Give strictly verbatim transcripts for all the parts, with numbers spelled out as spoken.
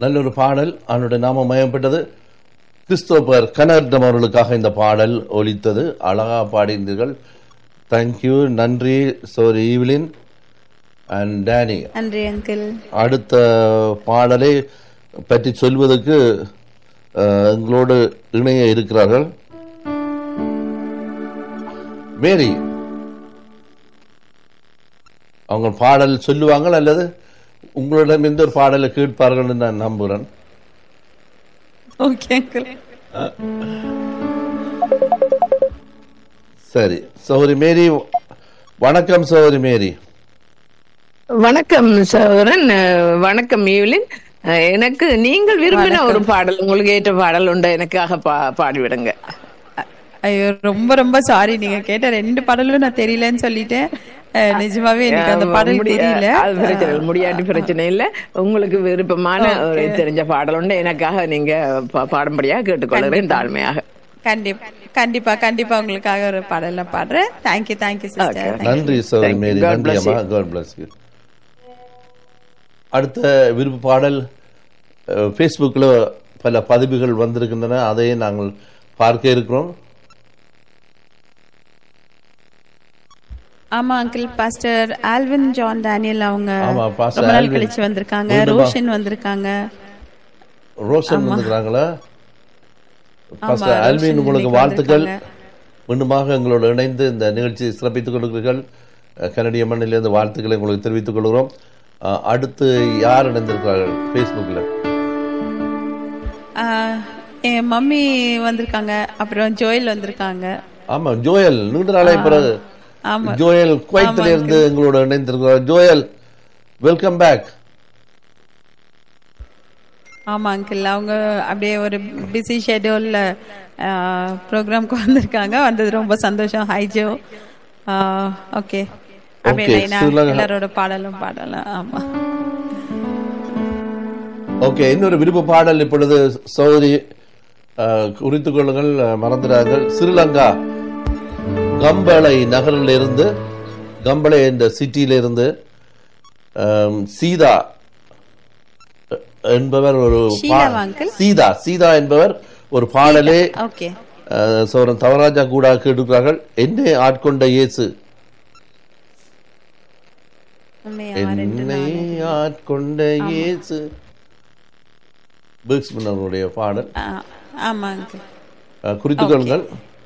நல்ல ஒரு பாடல், அவனுடைய நாமம் மயம்பட்டது. கிறிஸ்தோபர் கனர்டம் அவர்களுக்காக இந்த பாடல் ஒலித்தது. அழகா பாடினீர்கள். தேங்க்யூ, நன்றி சோரி ஈவ்லின் அண்ட் டேனி. நன்றி அங்கிள். அடுத்த பாடலை பற்றி சொல்வதற்கு எங்களோடு இணைய இருக்கிறார்கள் மேரி. அவங்க பாடல் சொல்லுவாங்க அல்லது உங்களிடம் எந்த ஒரு பாடலை கேட்பார்கள் நான் நம்புகிறேன். Okay uncle. சரி சௌரி மேரி. வணக்கம் சௌரி மேரி. வணக்கம் சகோதரன். வணக்கம் ஈவ்லின். எனக்கு நீங்கள் விரும்பின ஒரு பாடல், உங்களுக்கு ஏற்ற பாடல் உண்டு, எனக்காக பாடிவிடுங்க. ஐயோ ரொம்ப ரொம்ப சாரி, நீங்க கேட்ட ரெண்டு பாடலும் நான் தெரியலன்னு சொல்லிட்டேன். நிஜமாவே எனக்கு அந்த பாடல் தெரியல. அது பிரச்சனை முடியாட்டி பிரச்சனை இல்ல. உங்களுக்கு விருப்பமான ஒரு தெரிஞ்ச பாடல் உண்டு, எனக்காக நீங்க பாடும்படியா கேட்டுக்கொள்கிறேன் தாழ்மையாக. கண்டிப்பா கண்டிப்பா கண்டிப்பா உங்களுக்காக ஒரு பாடல பாடுறேன். Thank you thank you sister. நன்றி சௌரி மேரி. நன்றி அம்மா. God bless you. அடுத்த விருப்ப பாடல் ஃபேஸ்புக்கில் பல பதிவுகள் வந்திருக்கின்றன, அதையே நாங்கள் பார்க்க இருக்கிறோம். ஆமா uncle, pastor Alvin John Daniel அவங்க ரொம்ப நாள் கழிச்சு வந்திருக்காங்க. ரோஷன் வந்திருக்காங்க. ரோஷன் வந்திருக்காங்களா? பாஸ்டர் ஆல்வின், உங்களுக்கு வாழ்த்துக்கள். மீண்டுமாக எங்களோடு இணைந்து இந்த நிகழ்ச்சியை சிறப்பித்துக் கொள்கிறீர்கள். கனடிய மண்ணிலிருந்து வாழ்த்துக்களை உங்களுக்கு தெரிவித்துக் கொள்கிறோம். அடுத்து யார் இணைந்திருக்கிறார்கள் ஃபேஸ்புக்கில்? என் மம்மி வந்திருக்காங்க, அப்புறம் ஜோயல் வந்திருக்காங்க. ஆமா ஜோயல், நீண்ட நாளை பிறகு ஜோயல் குவைத்தில இருந்து எங்களோட இணைந்திருக்கிறார். Joel, welcome back. ஆமா அங்கிள், அவங்க அப்படியே ஒரு பிஸி ஷெட்யூல்ல ப்ரோக்ராம்க்கு வந்திருக்காங்க. வந்தது ரொம்ப சந்தோஷம். High Joe. ஓகே, எல்லாரோட பாடலும் பாடலாம். ஆமா ஓகே. இன்னொரு விருப்ப பாடல் இப்பொழுது சௌரி குறித்துக் கொள்ளுங்கள், மறந்துடார்கள். ஸ்ரீலங்கா கம்பளை நகரில் இருந்து, கம்பளை என்ற சிட்டியில இருந்து சீதா என்பவர் ஒரு சீதா சீதா என்பவர் ஒரு பாடலே சௌரன் தவராஜா கூட கேட்டுக்கிறார்கள். என்னை ஆட்கொண்ட இயேசு, என்னை ஆட்கொண்ட இயேசு, அவருடைய பாடல். குறித்துக் கொள்ளுங்கள்.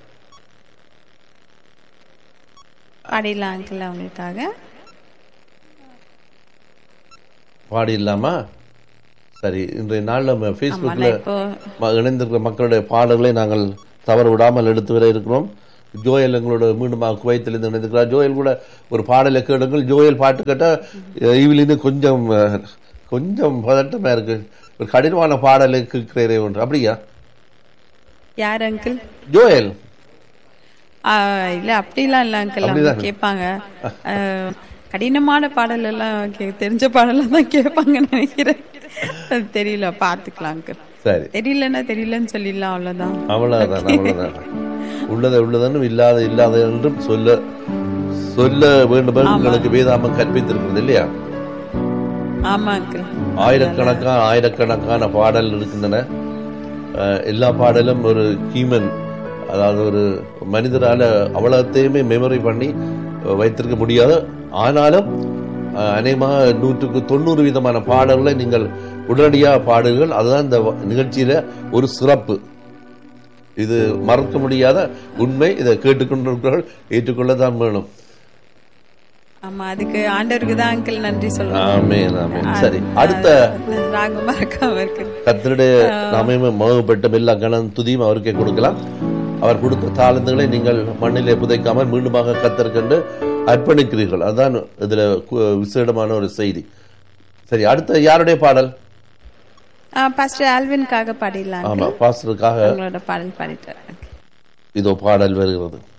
பாடிடலாமா? சரி, இன்றைய நாள் நம்ம ஃபேஸ்புக்ல இணைந்திருக்கிற மக்களுடைய பாடல்களை நாங்கள் தவற விடாமல் எடுத்து வர இருக்கிறோம். ஜோயல் எங்களோட மீண்டும் குவைத்திலிருந்து இணைந்திருக்கிறார். ஜோயல் கூட ஒரு பாடலை கேளுங்கள். ஜோயல் பாட்டு கேட்டா இவிலிருந்து கொஞ்சம் கொஞ்சம் பதட்டமா இருக்கு. ஒரு கடினமான பாடலை கேட்கிறே ஒன்று. அப்படியா? யார் அங்கிள்? ஜோயல். இல்ல அப்படிலாம் இல்ல அங்கிள், கேட்பாங்க. கடினமான பாடல் எல்லாம் தெரிஞ்ச பாடலாம் தான் கேட்பாங்கன்னு நினைக்கிறேன். தெரியல, பாத்துக்கலாம் அங்கிள். சரி, தெரியலன்னா தெரியலன்னு சொல்லிடலாம், அவ்வளவுதான். அவ்வளவுதான் அவ்வளவுதான். உள்ளதை உள்ளதனும் இல்லாத இல்லாத என்றும் சொல்ல சொல்ல வேண்டும் உங்களுக்கு வேதாமம் கற்பித்திருக்கிறது இல்லையா? ஆமா அங்கிள். ஆயிரக்கணக்கான ஆயிரக்கணக்கான பாடல் இருக்கின்றன. எல்லா பாடலும் ஒரு ஹியூமன், அதாவது ஒரு மனிதரால அவ்வளத்தையுமே மெமரி பண்ணி வைத்திருக்க முடியாது. ஆனாலும் அநேகமாக நூற்றுக்கு தொண்ணூறு விதமான பாடல்களை நீங்கள் உடனடியாக பாடுங்கள். அதுதான் இந்த நிகழ்ச்சியில ஒரு சிறப்பு. இது மறக்க முடியாத உண்மை. இதை கேட்டுக்கொண்டிருக்கிறவர்கள் ஏற்றுக்கொள்ளதான் வேணும். ஆமா, அதுக்கு ஆண்டவருக்கு தான் அங்கிள் நன்றி சொல்லுவோம். ஆமென் ஆமென். சரி, அடுத்த ராகம் மறக்காம இருக்கு. கர்த்தருடைய நாமமே மகிமைப்பட்ட எல்லா கணம் துதியும் அவருக்கே கொடுக்கலாம். அவர் கொடுத்த தாளந்துகளை நீங்கள் மண்ணிலே புதைக்காமல் மீண்டுமாக கர்த்தருக்கென்று அர்ப்பணிக்கிறீர்கள். அதுதான் இதுல விசேடமான ஒரு செய்தி. சரி, அடுத்த யாருடைய பாடல்? பாஸ்டர் ஆல்வின்காக பாடிடலாம். ஆமா, பாஸ்டருக்காக உங்களோட பாடல் பாடிட்டார். இதோ பாடல் வருகிறது.